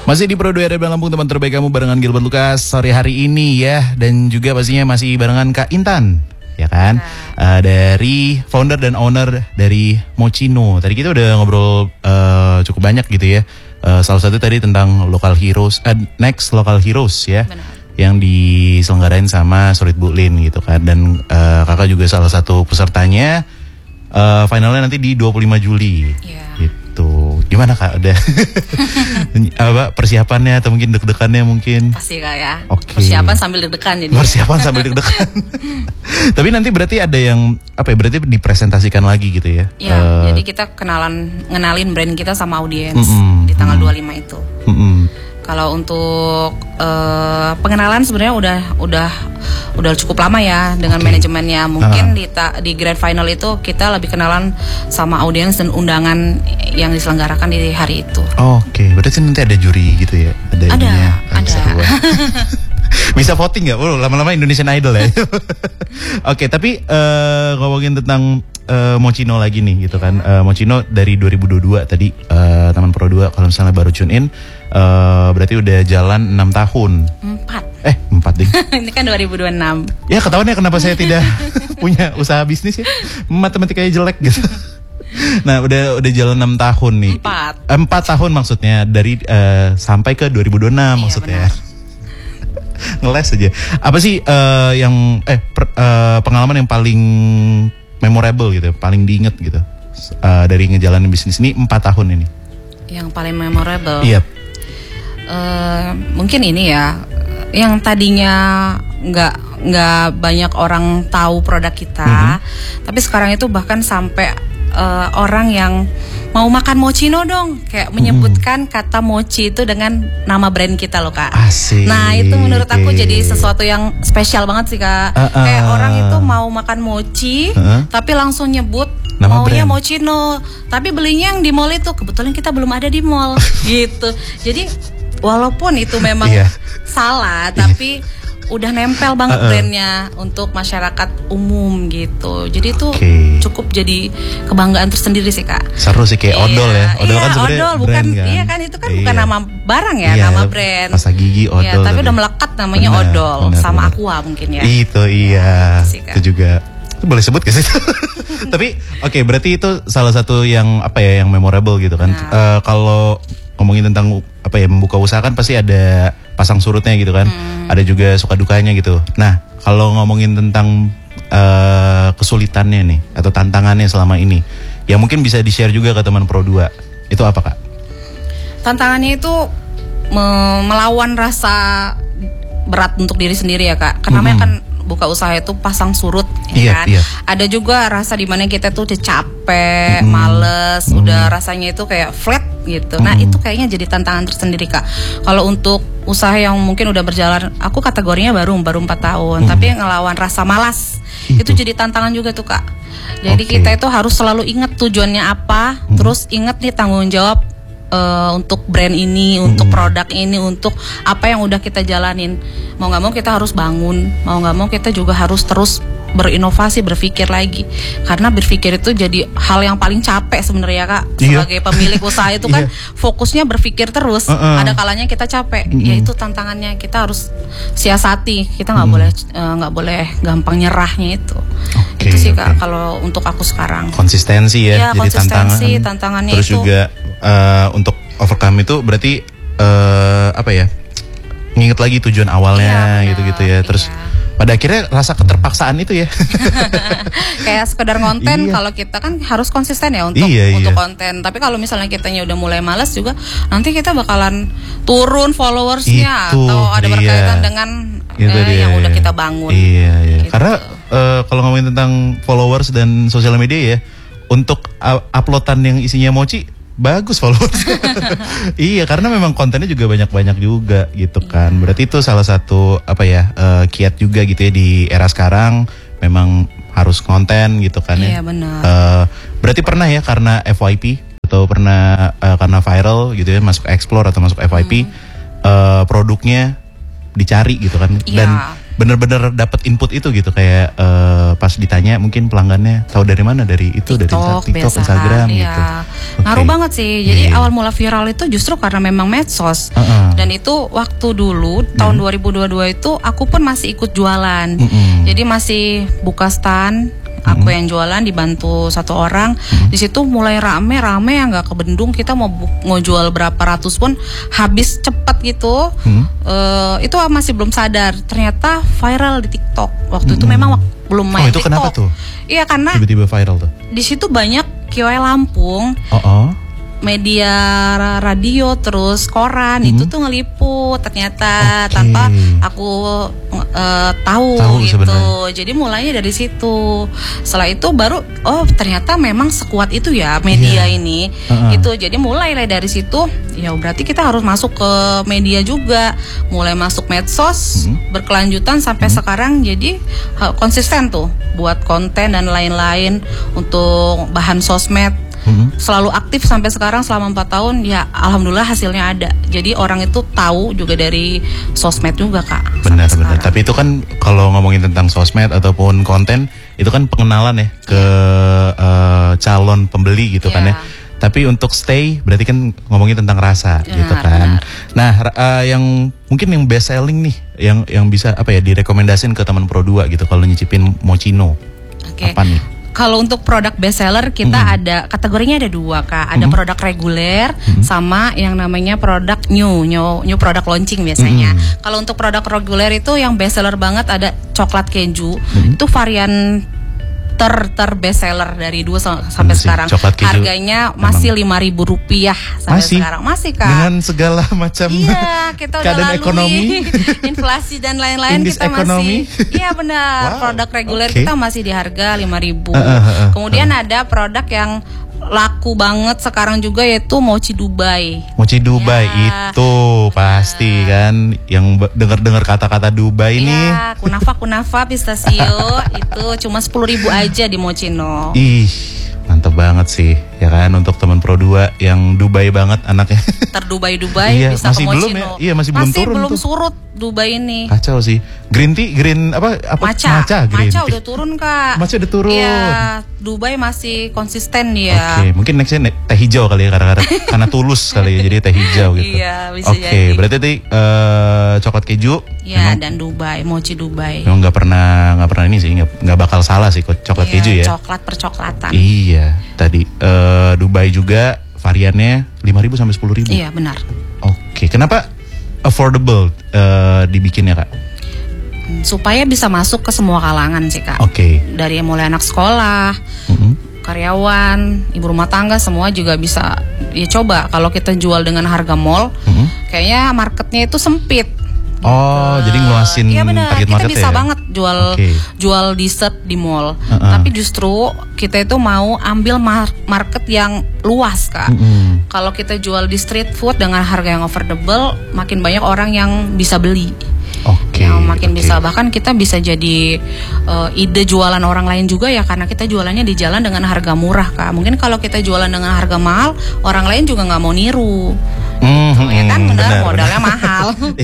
Masih di Pro 2 RB Lampung, teman terbaik kamu barengan Gilbert Lucas sore hari ini ya. Dan juga pastinya masih barengan Kak Intan, ya kan? Dari founder dan owner dari Mochino. Tadi kita udah ngobrol cukup banyak gitu ya. Salah satu tadi tentang Local Heroes, Next Local Heroes ya. Benar. Yang diselenggarain sama Solid Buklin gitu kan. Dan kakak juga salah satu pesertanya. Finalnya nanti di 25 Juli. Iya. Gitu. Gimana Kak? Udah apa persiapannya atau mungkin deg-degannya mungkin? Pasti Kak ya. Oke. Persiapan sambil deg-degan jadi. Persiapan sambil deg-degan. Tapi nanti berarti ada yang apa ya? Berarti dipresentasikan lagi gitu ya? Iya, jadi kita ngenalin brand kita sama audiens di tanggal 25 itu. Kalau untuk pengenalan sebenarnya udah cukup lama ya dengan manajemennya. Mungkin di grand final itu kita lebih kenalan sama audiens dan undangan yang diselenggarakan di hari itu. Oke, berarti nanti ada juri gitu ya? Ada. Seru. Bisa voting nggak? Lama-lama Indonesian Idol ya. Oke, tapi ngomongin tentang Mochino lagi nih gitu kan. Mochino dari 2022 tadi teman Pro 2 kalau misalnya baru tune in berarti udah jalan 6 tahun. 4 ding. Ini kan 2026. Ya ketahuan ya kenapa saya tidak punya usaha bisnis ya. Matematikanya jelek gitu. Nah udah jalan 6 tahun nih. 4 tahun maksudnya dari sampai ke 2026 maksudnya. Ngeles aja. Apa sih yang pengalaman yang paling memorable gitu, paling diinget gitu dari ngejalanin bisnis ini 4 tahun ini? Yang paling memorable? Iya. Mungkin ini ya, yang tadinya nggak banyak orang tahu produk kita, tapi sekarang itu bahkan sampai orang yang mau makan Mochino dong, kayak menyebutkan kata mochi itu dengan nama brand kita loh Kak. Asik. Nah itu menurut aku jadi sesuatu yang spesial banget sih Kak. Kayak orang itu mau makan mochi, tapi langsung nyebut nama maunya brand. Mochino, tapi belinya yang di mall itu kebetulan kita belum ada di mall gitu. Jadi walaupun itu memang salah, tapi udah nempel banget brandnya untuk masyarakat umum gitu. Jadi itu cukup jadi kebanggaan tersendiri sih Kak. Seru sih kayak odol ya. Odol kan sebenarnya odol, bukan brand kan. Iya kan itu kan bukan nama barang ya, nama brand. Pasta gigi odol. Iya, tapi udah melekat namanya odol sama Aqua mungkin ya. Itu iya. Gitu sih, Kak. Itu juga. Itu boleh sebut gak sih? Tapi berarti itu salah satu yang apa ya yang memorable gitu kan. Kalau ngomongin tentang apa ya membuka usaha kan pasti ada pasang surutnya gitu kan. Ada juga suka dukanya gitu. Nah, kalau ngomongin tentang kesulitannya nih atau tantangannya selama ini, ya mungkin bisa di-share juga ke teman Pro 2. Itu apa Kak? Tantangannya itu melawan rasa berat untuk diri sendiri ya Kak. Karena namanya kan buka usaha itu pasang surut ya kan. Ada juga rasa dimana kita tuh udah capek, males, udah rasanya itu kayak flat gitu. Nah itu kayaknya jadi tantangan tersendiri Kak. Kalau untuk usaha yang mungkin udah berjalan, aku kategorinya baru 4 tahun, tapi ngelawan rasa malas itu jadi tantangan juga tuh Kak. Jadi kita itu harus selalu ingat tujuannya apa, terus ingat nih tanggung jawab untuk brand ini, untuk produk ini, untuk apa yang udah kita jalanin. Mau nggak mau kita harus bangun, mau nggak mau kita juga harus terus berinovasi, berpikir lagi. Karena berpikir itu jadi hal yang paling capek sebenarnya Kak. Sebagai pemilik usaha itu kan fokusnya berpikir terus. Ada kalanya kita capek. Ya itu tantangannya, kita harus siasati. Kita nggak boleh gampang nyerahnya itu. Itu sih Kak kalau untuk aku sekarang. Konsistensi ya, jadi tantangannya terus itu. juga untuk overcome itu berarti apa ya? Nginget lagi tujuan awalnya gitu-gitu ya. Terus pada akhirnya rasa keterpaksaan itu ya. Kayak sekedar konten, kalau kita kan harus konsisten ya untuk konten. Tapi kalau misalnya kitanya udah mulai malas juga, nanti kita bakalan turun followersnya atau ada berkaitan dengan yang udah kita bangun. Gitu. Karena kalau ngomongin tentang followers dan sosial media ya, untuk uploadan yang isinya mochi bagus followers. Iya, karena memang kontennya juga banyak-banyak juga gitu kan. Berarti itu salah satu apa ya kiat juga gitu ya di era sekarang, memang harus konten gitu kan ya. Iya benar. Berarti pernah ya karena FYP atau pernah karena viral gitu ya masuk Explore atau masuk FYP produknya dicari gitu kan. Dan bener-bener dapat input itu gitu kayak pas ditanya mungkin pelanggannya tahu dari mana, dari itu TikTok, dari TikTok, Instagram iya. gitu. Ngaruh banget sih. Jadi awal mula viral itu justru karena memang medsos. Dan itu waktu dulu tahun 2022 itu aku pun masih ikut jualan. Jadi masih buka stand. Aku yang jualan dibantu satu orang. Di situ mulai rame yang nggak kebendung. Kita mau jual berapa ratus pun habis cepat gitu. Itu masih belum sadar. Ternyata viral di TikTok. Waktu itu memang belum main itu TikTok. Kenapa tuh? Iya karena tiba-tiba viral tuh. Di situ banyak KOL Lampung. Media radio terus koran itu tuh ngeliput ternyata tanpa aku tahu gitu. Sebenernya. Jadi mulainya dari situ. Setelah itu baru ternyata memang sekuat itu ya media ini. Itu jadi mulai dari situ ya berarti kita harus masuk ke media juga. Mulai masuk medsos berkelanjutan sampai sekarang jadi konsisten tuh buat konten dan lain-lain untuk bahan sosmed. Selalu aktif sampai sekarang selama 4 tahun ya alhamdulillah hasilnya ada. Jadi orang itu tahu juga dari sosmed juga Kak. Benar. Tapi itu kan kalau ngomongin tentang sosmed ataupun konten itu kan pengenalan ya ke calon pembeli gitu kan ya. Tapi untuk stay berarti kan ngomongin tentang rasa gitu kan. Benar. Nah yang mungkin yang best selling nih yang bisa direkomendasin ke teman Pro 2 gitu kalau nyicipin Mochino. Apa nih? Kalau untuk produk best seller kita ada kategorinya ada 2 Kak. Ada produk reguler sama yang namanya produk new produk launching biasanya. Kalau untuk produk reguler itu yang best seller banget ada coklat keju. Itu varian best seller dari dulu sampai sekarang. Harganya masih Rp5.000 sampai sekarang. Masih Kak. Dengan segala macam kita keadaan ekonomi, inflasi dan lain-lain kita ekonomi. Masih. Iya benar. Produk reguler kita masih di harga Rp5.000. Kemudian ada produk yang laku banget sekarang juga yaitu Mochi Dubai. Mochi Dubai itu pasti kan yang dengar kata-kata Dubai nih. Kunafa pistachio itu cuma 10.000 aja di Mochino. Ih, mantep banget sih ya kan untuk teman Pro 2 yang Dubai banget anaknya. Terdubai masih bisa ke Mochino. Belum ya? Iya masih belum turun. Belum surut Dubai ini. Kacau sih. Green Matcha udah turun Kak. Matcha udah turun. Iya, Dubai masih konsisten dia. Oke, mungkin nextnya teh hijau kali ya karena tulus kali ya jadi teh hijau gitu. Iya, bisa jadi. Berarti tadi coklat keju. Iya, dan Dubai, Mochi Dubai. Memang nggak pernah ini sih, nggak bakal salah sih coklat keju ya. Coklat percoklatan. Iya, tadi Dubai juga variannya 5.000 sampai 10.000. Iya, benar. Oke, kenapa affordable dibikinnya Kak? Supaya bisa masuk ke semua kalangan sih Kak. Dari mulai anak sekolah, karyawan, ibu rumah tangga semua juga bisa. Ya coba kalau kita jual dengan harga mall, kayaknya marketnya itu sempit. Jadi ngeluasin target market ya? Kita bisa banget jual dessert di mall. Tapi justru kita itu mau ambil market yang luas Kak. Kalau kita jual di street food dengan harga yang affordable, makin banyak orang yang bisa beli. Yang makin bisa, bahkan kita bisa jadi ide jualan orang lain juga ya, karena kita jualannya di jalan dengan harga murah Kak. Mungkin kalau kita jualan dengan harga mahal, orang lain juga nggak mau niru. Ya kan benar, modalnya mahal.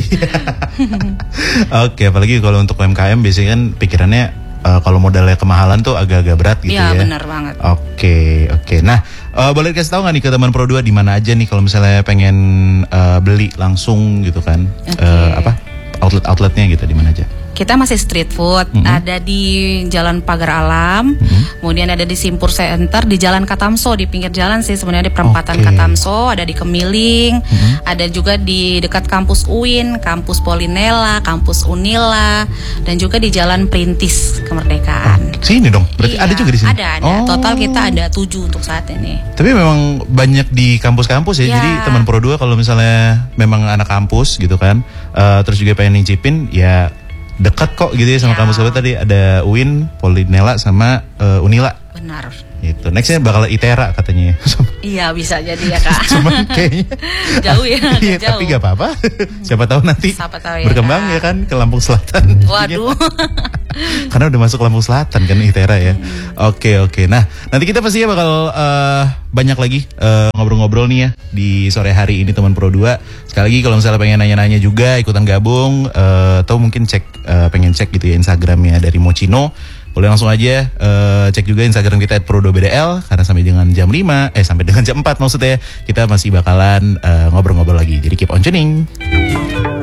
Apalagi kalau untuk UMKM biasanya kan pikirannya kalau modalnya kemahalan tuh agak-agak berat gitu ya. Iya benar banget. Oke. Nah boleh kasih tahu nggak nih ke teman Pro 2 di mana aja nih kalau misalnya pengen beli langsung gitu kan? Outletnya gitu di mana aja? Kita masih street food, ada di Jalan Pagar Alam, kemudian ada di Simpur Center, di Jalan Katamso, di pinggir jalan sih sebenarnya di perempatan Katamso, ada di Kemiling, ada juga di dekat kampus UIN, kampus Polinela, kampus Unila, dan juga di Jalan Perintis Kemerdekaan. Sini dong, berarti ada juga di sini? Ada. Total kita ada 7 untuk saat ini. Tapi memang banyak di kampus-kampus ya, jadi teman Pro 2 kalau misalnya memang anak kampus gitu kan, terus juga pengen nyicipin ya dekat kok gitu ya sama kampus tadi ada UIN, Polinela sama Unila. Benar. Itu nextnya bakal ITERA katanya ya. Iya bisa jadi ya Kak. Cuman kayaknya jauh ya. Iya, jauh. tapi gak apa-apa. Siapa tahu nanti ya, berkembang Kak. ya kan ke Lampung Selatan. Waduh. Karena udah masuk Lampung Selatan kan ITERA ya. Oke. Nah nanti kita pastinya bakal banyak lagi ngobrol-ngobrol nih ya di sore hari ini teman Pro 2. Sekali lagi kalau misalnya pengen nanya-nanya juga ikutan gabung atau mungkin pengen cek gitu ya Instagramnya dari Mochino. Boleh langsung aja cek juga Instagram kita @pro2bdl karena sampai dengan jam 5 sampai dengan jam 4 maksudnya kita masih bakalan ngobrol-ngobrol lagi. Jadi keep on tuning.